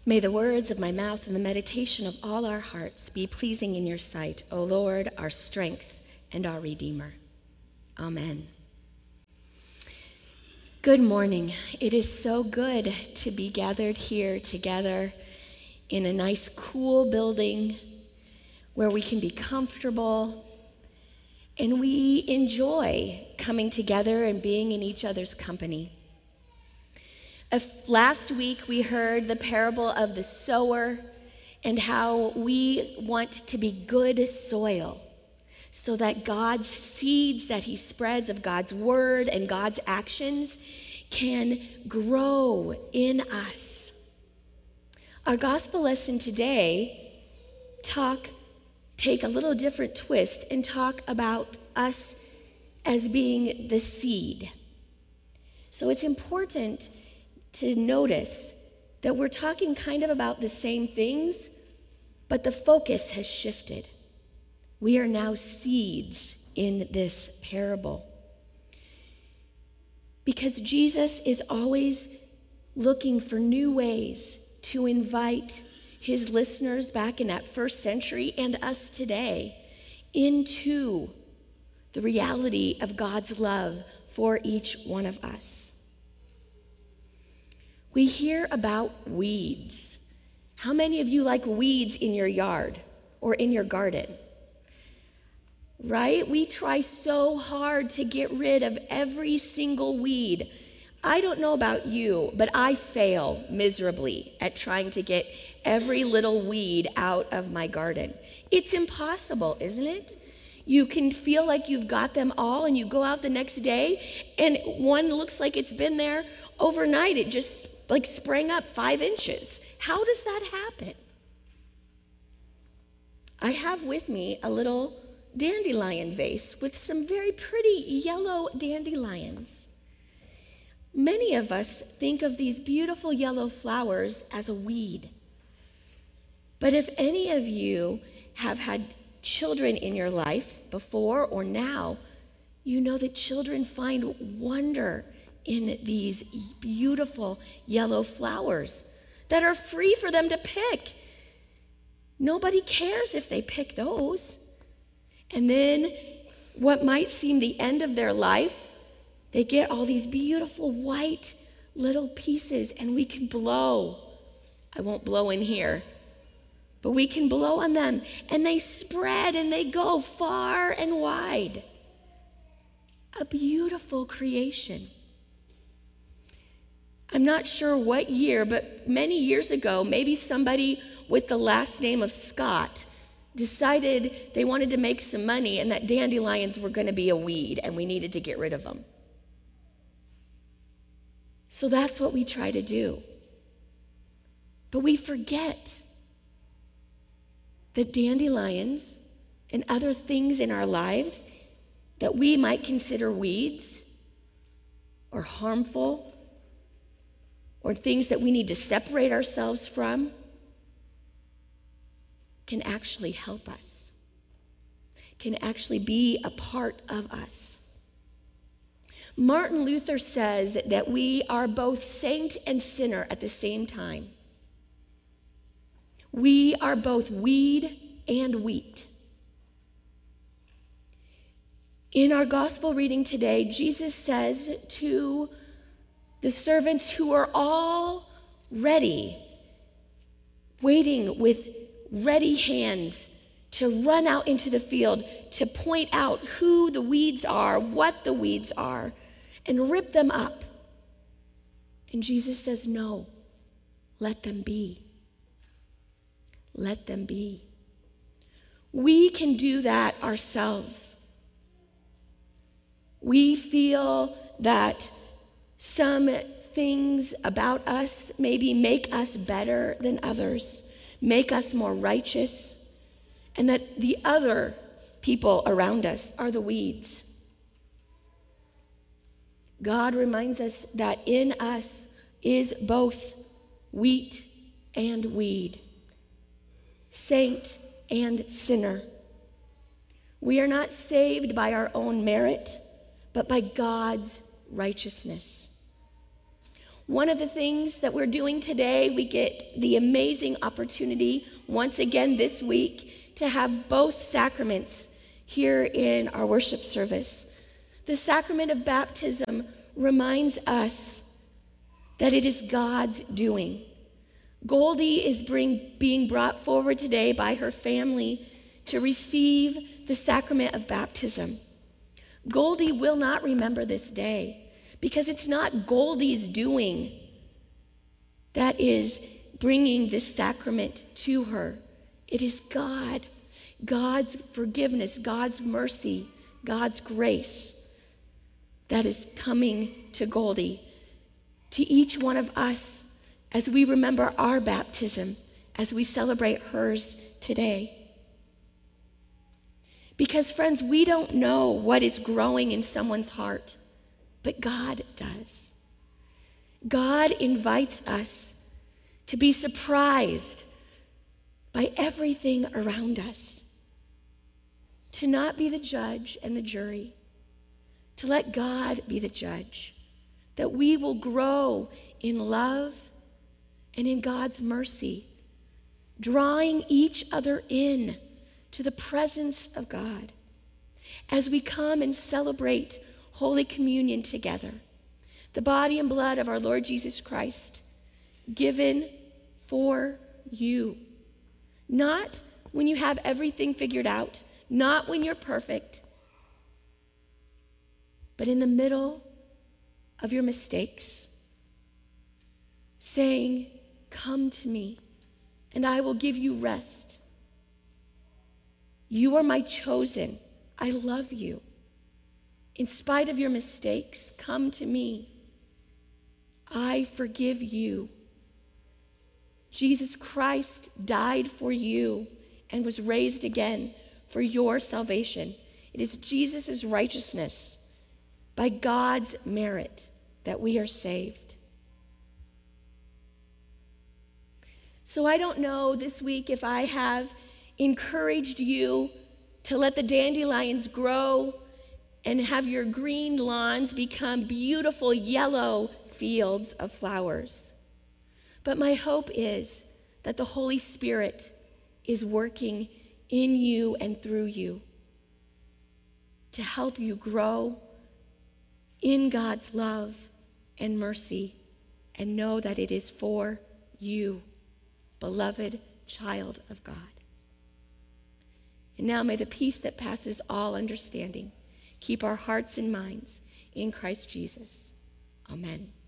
May the words of my mouth and the meditation of all our hearts be pleasing in your sight, O Lord, our strength and our Redeemer. Amen. Good morning. It is so good to be gathered here together in a nice, cool building where we can be comfortable and we enjoy coming together and being in each other's company. Last week we heard the parable of the sower and how we want to be good soil so that God's seeds that he spreads of God's word and God's actions can grow in us. Our gospel lesson today take a little different twist and talk about us as being the seed. So it's important to notice that we're talking kind of about the same things, but the focus has shifted. We are now seeds in this parable. Because Jesus is always looking for new ways to invite his listeners back in that first century and us today into the reality of God's love for each one of us. We hear about weeds. How many of you like weeds in your yard or in your garden? Right? We try so hard to get rid of every single weed. I don't know about you, but I fail miserably at trying to get every little weed out of my garden. It's impossible, isn't it? You can feel like you've got them all and you go out the next day and one looks like it's been there overnight. It just sprang up 5 inches. How does that happen? I have with me a little dandelion vase with some very pretty yellow dandelions. Many of us think of these beautiful yellow flowers as a weed. But if any of you have had children in your life before or now, you know that children find wonder in these beautiful yellow flowers that are free for them to pick. Nobody cares if they pick those. And then what might seem the end of their life, they get all these beautiful white little pieces and we can blow. I won't blow in here, but we can blow on them and they spread and they go far and wide. A beautiful creation. I'm not sure what year, but many years ago, maybe somebody with the last name of Scott decided they wanted to make some money and that dandelions were going to be a weed and we needed to get rid of them. So that's what we try to do. But we forget that dandelions and other things in our lives that we might consider weeds or harmful or things that we need to separate ourselves from can actually help us, can actually be a part of us. Martin Luther says that we are both saint and sinner at the same time. We are both weed and wheat. In our gospel reading today, Jesus says to the servants who are all ready, waiting with ready hands to run out into the field to point out who the weeds are, what the weeds are, and rip them up. And Jesus says, no, let them be. Let them be. We can do that ourselves. We feel that some things about us maybe make us better than others, make us more righteous, and that the other people around us are the weeds. God reminds us that in us is both wheat and weed, saint and sinner. We are not saved by our own merit, but by God's righteousness. One of the things that we're doing today, we get the amazing opportunity once again this week to have both sacraments here in our worship service. The sacrament of baptism reminds us that it is God's doing. Goldie is being brought forward today by her family to receive the sacrament of baptism. Goldie will not remember this day because it's not Goldie's doing that is bringing this sacrament to her. It is God, God's forgiveness, God's mercy, God's grace that is coming to Goldie, to each one of us as we remember our baptism, as we celebrate hers today. Because, friends, we don't know what is growing in someone's heart, but God does. God invites us to be surprised by everything around us, to not be the judge and the jury, to let God be the judge, that we will grow in love and in God's mercy, drawing each other in to the presence of God as we come and celebrate Holy Communion together, the body and blood of our Lord Jesus Christ, given for you. Not when you have everything figured out, not when you're perfect, but in the middle of your mistakes, saying, "Come to me, and I will give you rest. You are my chosen. I love you. In spite of your mistakes, come to me. I forgive you. Jesus Christ died for you and was raised again for your salvation. It is Jesus' righteousness, by God's merit, that we are saved." So I don't know this week if I have encouraged you to let the dandelions grow and have your green lawns become beautiful yellow fields of flowers. But my hope is that the Holy Spirit is working in you and through you to help you grow in God's love and mercy, and know that it is for you, beloved child of God. And now may the peace that passes all understanding keep our hearts and minds in Christ Jesus. Amen.